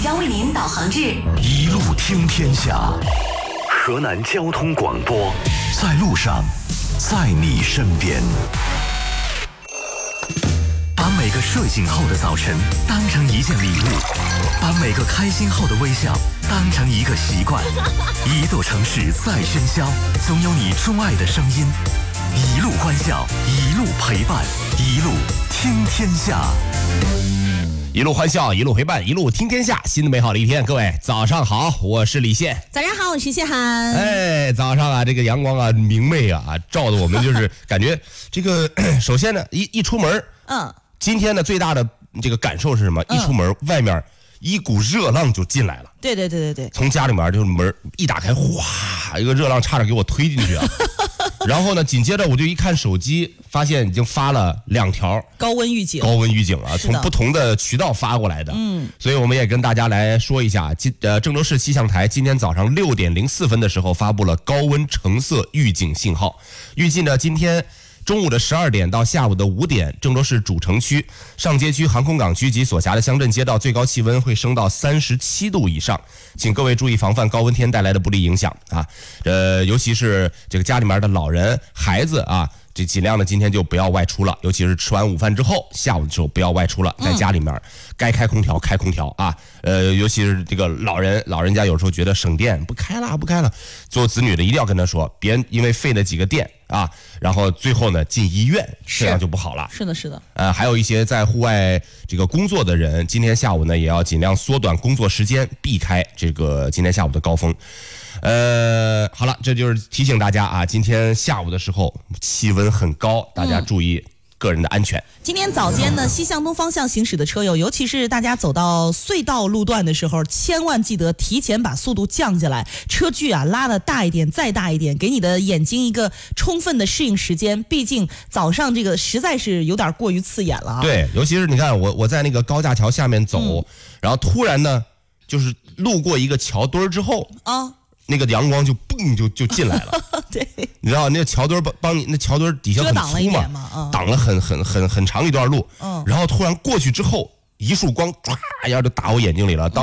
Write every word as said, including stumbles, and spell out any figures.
将为您导航至一路听天下。河南交通广播，在路上，在你身边。把每个睡醒后的早晨当成一件礼物，把每个开心后的微笑当成一个习惯。一座城市再喧嚣，总有你钟爱的声音。一路欢笑，一路陪伴，一路听天下。 一路欢笑，一路陪伴，一路听天下。新的美好的一天，各位早上好，我是李现。 早上好，我是谢涵。 哎，早上啊，这个阳光啊明媚啊，照的我们就是感觉这个。首先呢，一一出门，嗯，今天的最大的这个感受是什么？嗯、一出门，外面一股热浪就进来了。 对对对对对， 从家里面就是门一打开，哗，一个热浪差点给我推进去啊。然后呢，紧接着我就一看手机，发现已经发了两条高温预警， 高温预警了，从不同的渠道发过来的。嗯，所以我们也跟大家来说一下，今呃郑州市气象台今天早上六点零四分的时候发布了高温橙色预警信号，预计呢今天中午的十二点到下午的五点，郑州市主城区、上街区、航空港区及所辖的乡镇街道最高气温会升到三十七度以上，请各位注意防范高温天带来的不利影响啊！呃，尤其是这个家里面的老人、孩子啊，这尽量的今天就不要外出了，尤其是吃完午饭之后，下午的时候不要外出了，在家里面、嗯、该开空调开空调啊！呃，尤其是这个老人，老人家有时候觉得省电，不开了不开了，做子女的一定要跟他说，别因为费那几个电。啊，然后最后呢进医院，这样就不好了。 是的，是的。 呃，还有一些在户外这个工作的人，今天下午呢也要尽量缩短工作时间，避开这个今天下午的高峰。呃，好了，这就是提醒大家啊，今天下午的时候气温很高，大家注意个人的安全。嗯、 今天早间呢，西向东方向行驶的车友，尤其是大家走到隧道路段的时候，千万记得提前把速度降下来，车距啊拉的大一点，再大一点，给你的眼睛一个充分的适应时间。毕竟早上这个实在是有点过于刺眼了啊。对， 尤其是你看我我在那个高架桥下面走，嗯、然后突然呢，就是路过一个桥墩之后啊。那个阳光就嘣就就进来了， 对，你知道那个桥墩帮帮你，那桥墩底下很粗嘛， 嘛嗯、 挡了很很很很长一段路，嗯，然后突然过去之后，一束光唰一下就打我眼睛里了。当